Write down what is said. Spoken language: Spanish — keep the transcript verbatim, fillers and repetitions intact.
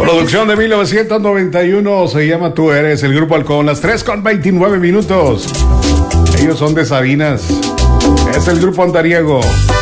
Producción de mil novecientos noventa y uno, se llama Tú Eres, el Grupo Halcón, las tres con veintinueve minutos. Ellos son de Sabinas, es el Grupo Andariego.